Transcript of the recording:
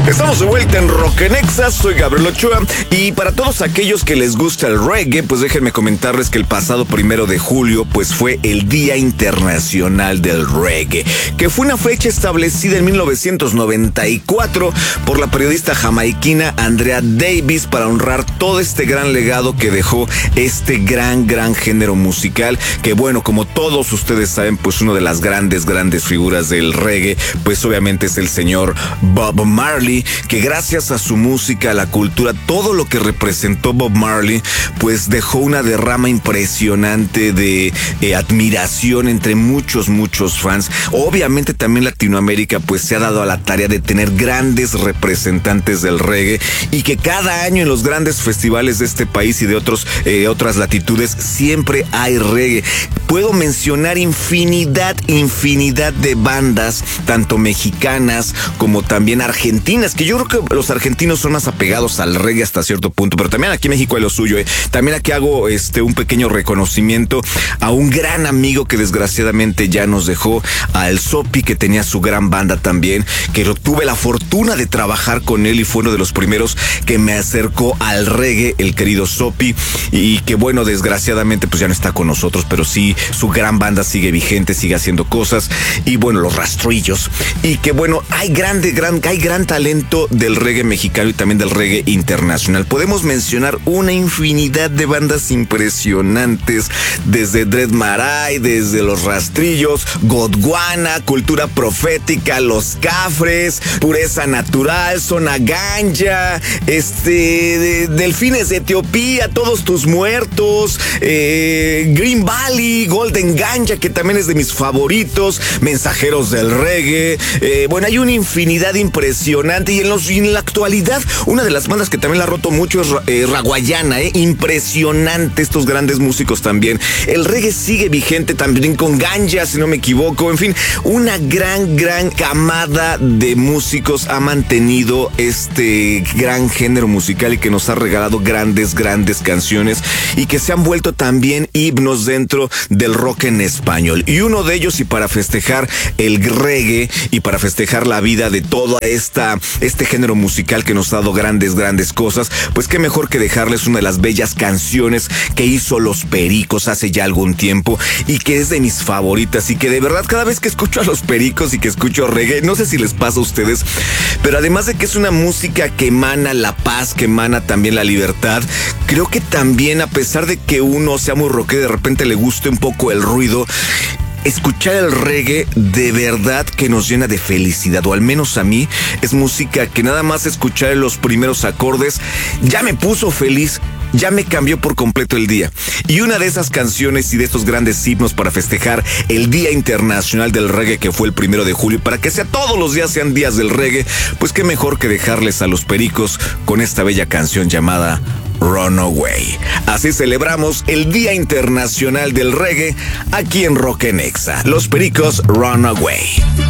Estamos de vuelta en Rock en Exa, soy Gabriel Ochoa y para todos aquellos que les gusta el reggae, pues déjenme comentarles que el pasado 1 de julio pues fue el Día Internacional del Reggae, que fue una fecha establecida en 1994 por la periodista jamaiquina Andrea Davis para honrar todo este gran legado que dejó este gran género musical, que bueno, como todos ustedes saben, pues una de las grandes figuras del reggae, pues obviamente es el señor Bob Marley, que gracias a su música, a la cultura, todo lo que representó Bob Marley, pues dejó una derrama impresionante de admiración entre muchos fans. Obviamente también Latinoamérica pues se ha dado a la tarea de tener grandes representantes del reggae y que cada año en los grandes festivales de este país y de otras latitudes siempre hay reggae. Puedo mencionar infinidad de bandas, tanto mexicanas como también argentinas, que yo creo que los argentinos son más apegados al reggae hasta cierto punto, pero también aquí en México hay lo suyo. También aquí hago un pequeño reconocimiento a un gran amigo que desgraciadamente ya nos dejó, a El Sopi, que tenía su gran banda también, que tuve la fortuna de trabajar con él y fue uno de los primeros que me acercó al reggae, el querido Sopi, y que bueno, desgraciadamente pues ya no está con nosotros, pero sí, su gran banda sigue vigente, sigue haciendo cosas, y bueno, los Rastrillos, y que bueno, hay gran talento del reggae mexicano y también del reggae internacional. Podemos mencionar una infinidad de bandas impresionantes, desde Dread Marai, desde los Rastrillos, Gondwana, Cultura Profética, Los Cafres, Pureza Natural, Zona Ganja, Delfines de Etiopía, Todos Tus Muertos, Green Valley, Golden Ganja, que también es de mis favoritos, Mensajeros del Reggae. Bueno, hay una infinidad impresionante y en la actualidad una de las bandas que también la ha roto mucho es Raguayana, impresionante, estos grandes músicos también. El reggae sigue vigente también con Ganja, si no me equivoco. En fin, una gran camada de músicos ha mantenido este gran género musical y que nos ha regalado grandes canciones y que se han vuelto también himnos dentro del rock en español. Y uno de ellos, y para festejar el reggae y para festejar la vida de todo este género musical que nos ha dado grandes cosas, pues qué mejor que dejarles una de las bellas canciones que hizo Los Pericos hace ya algún tiempo y que es de mis favoritas y que de verdad cada vez que escucho a Los Pericos y que escucho reggae, no sé si les pasa a ustedes, pero además de que es una música que emana la paz, que emana también la libertad, creo que también, a pesar de que uno sea muy rockero, de repente le guste un poco el ruido, escuchar el reggae de verdad que nos llena de felicidad, o al menos a mí es música que nada más escuchar los primeros acordes ya me puso feliz, ya me cambió por completo el día. Y una de esas canciones y de estos grandes himnos para festejar el Día Internacional del Reggae, que fue el 1 de julio, para que todos los días sean días del reggae, pues qué mejor que dejarles a Los Pericos con esta bella canción llamada Runaway. Así celebramos el Día Internacional del Reggae aquí en Rock en Exa. Los Pericos, Runaway.